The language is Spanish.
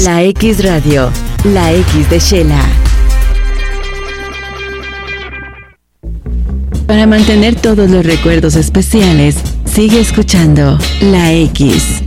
La X Radio, la X de Shela. Para mantener todos los recuerdos especiales, sigue escuchando La X.